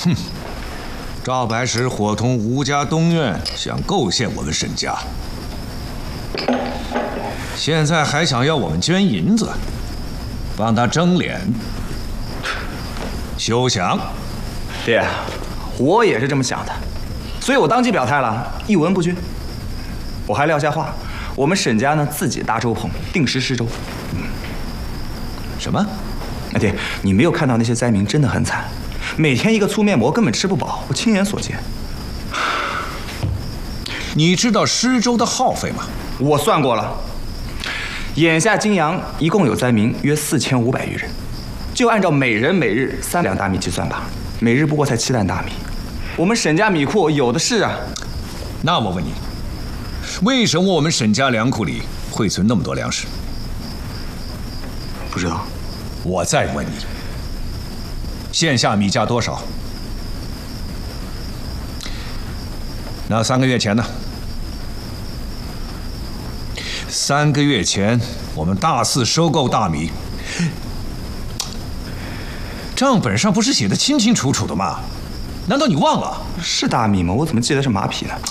赵白石伙同吴家东院，想构陷我们沈家，现在还想要我们捐银子，帮他争脸，休想！ 爹，我也是这么想的，所以我当即表态了，一文不捐。我还撂下话，我们沈家呢自己搭粥棚，定时施粥。 什么？ 爹，你没有看到那些灾民真的很惨，每天一个粗面馍根本吃不饱，我亲眼所见。 你知道施粥的耗费吗？ 我算过了，眼下泾阳一共有灾民约4500余人，就按照每人每日3两大米计算吧，每日不过才7担大米。我们沈家米库有的是啊。 那我问你，为什么我们沈家粮库里会存那么多粮食？ 不知道。 我再问你，线下米价多少？那3个月前呢？3个月前，我们大肆收购大米，账本上不是写的清清楚楚的吗？难道你忘了？ 是大米吗？我怎么记得是马匹呢？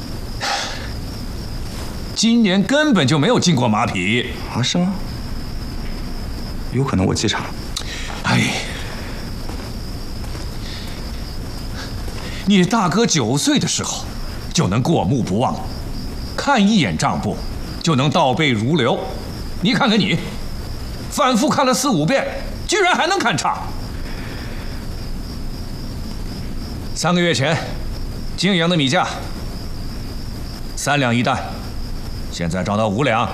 今年根本就没有进过马匹啊？是吗？有可能我记差了。 哎，你大哥9岁的时候就能过目不忘，看一眼账簿就能倒背如流。你看看你，反复看了4、5遍，居然还能看差。3个月前，泾阳的米价3两1担，现在涨到5两。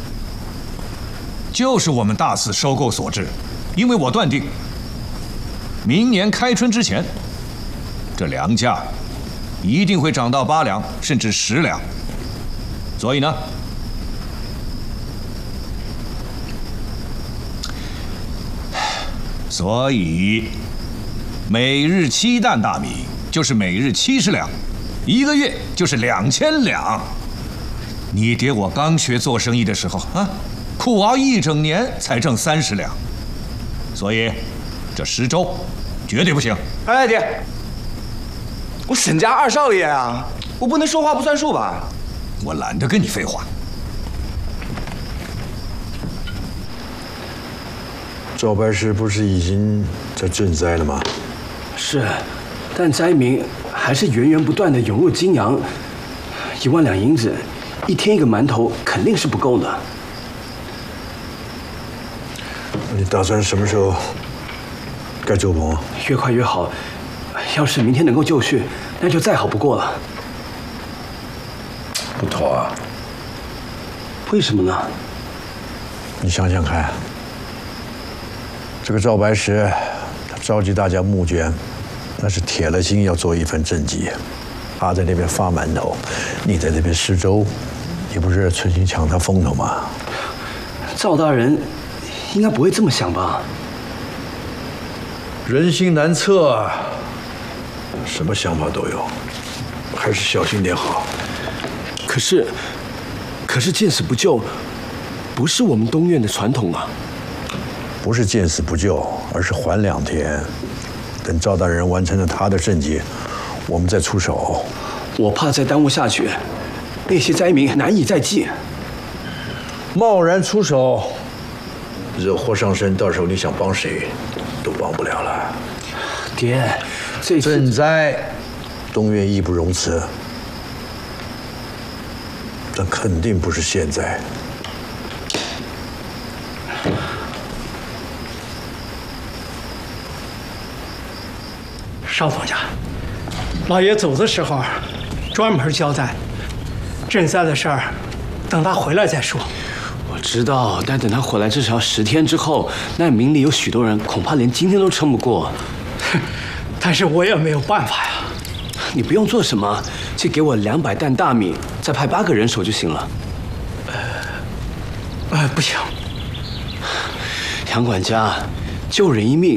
就是我们大肆收购所致，因为我断定，明年开春之前，这粮价一定会涨到8两甚至10两。所以呢，每日7担大米就是每日70两，1个月就是2000两。你爹我刚学做生意的时候啊，苦熬1整年才挣30两，所以这施粥绝对不行。 哎，爹，我沈家2少爷啊，我不能说话不算数吧？ 我懒得跟你废话。 赵白石不是已经在赈灾了吗？ 是，但灾民还是源源不断的涌入泾阳，1万两银子，一天一个馒头肯定是不够的。 你打算什么时候盖粥棚？ 越快越好，要是明天能够就绪，那就再好不过了。 不妥啊！ 为什么呢？ 你想想看，这个赵白石，他召集大家募捐，那是铁了心要做一份政绩。他在那边发馒头，你在那边施粥，你不是存心抢他风头吗？ 赵大人应该不会这么想吧？ 人心难测啊，什么想法都有，还是小心点好。 可是见死不救，不是我们东院的传统啊。 不是见死不救，而是缓2天，等赵大人完成了他的政绩，我们再出手。 我怕再耽误下去，那些灾民难以再济。 贸然出手，惹祸上身，到时候你想帮谁，都帮不了了。 爹，这次赈灾，东院义不容辞，但肯定不是现在。 少总家，老爷走的时候专门交代，赈灾的事儿，等他回来再说。 我知道，但等他回来至少10天之后，那明里有许多人恐怕连今天都撑不过。 但是我也没有办法呀。 你不用做什么，去给我200担大米，再派8个人手就行了。 不行， 杨管家，救人一命